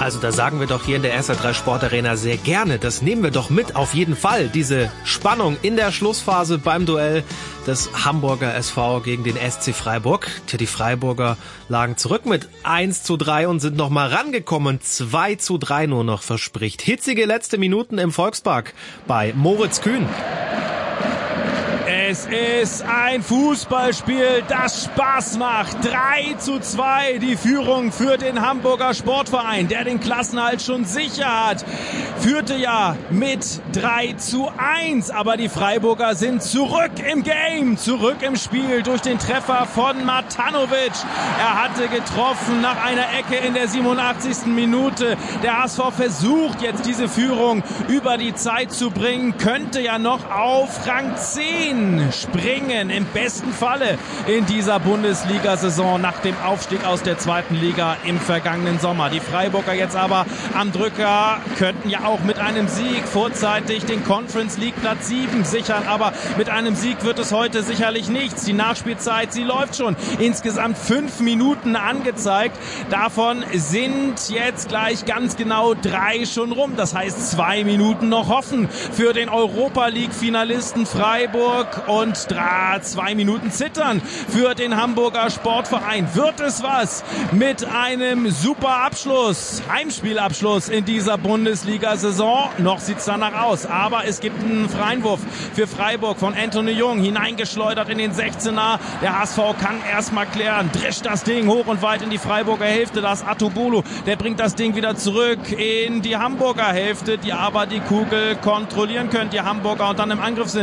Also da sagen wir doch hier in der SR3 Sportarena sehr gerne, das nehmen wir doch mit, auf jeden Fall, diese Spannung in der Schlussphase beim Duell des Hamburger SV gegen den SC Freiburg. Die Freiburger lagen zurück mit 1:3 und sind nochmal rangekommen. 2:3 nur noch, verspricht. Hitzige letzte Minuten im Volkspark bei Moritz Kühn. Es ist ein Fußballspiel, das Spaß macht. 3:2 die Führung für den Hamburger Sportverein, der den Klassenerhalt schon sicher hat. Führte ja mit 3:1, aber die Freiburger sind zurück im Game, zurück im Spiel durch den Treffer von Matanovic. Er hatte getroffen nach einer Ecke in der 87. Minute. Der HSV versucht jetzt diese Führung über die Zeit zu bringen, könnte ja noch auf Rang 10 springen, im besten Falle in dieser Bundesliga-Saison nach dem Aufstieg aus der zweiten Liga im vergangenen Sommer. Die Freiburger jetzt aber am Drücker, könnten ja auch mit einem Sieg vorzeitig den Conference League Platz 7 sichern, aber mit einem Sieg wird es heute sicherlich nichts. Die Nachspielzeit, sie läuft schon. Insgesamt 5 Minuten angezeigt. Davon sind jetzt gleich ganz genau 3 schon rum. Das heißt 2 Minuten noch hoffen für den Europa League-Finalisten Freiburg und 2 Minuten zittern für den Hamburger Sportverein. Wird es was mit einem super Abschluss, Heimspielabschluss in dieser Bundesliga-Saison? Noch sieht's danach aus, aber es gibt einen Freiwurf für Freiburg von Anthony Jung, hineingeschleudert in den 16er. Der HSV kann erstmal klären, drischt das Ding hoch und weit in die Freiburger Hälfte. Das Atubulu, der bringt das Ding wieder zurück in die Hamburger Hälfte, die aber die Kugel kontrollieren können, die Hamburger, und dann im Angriff sind.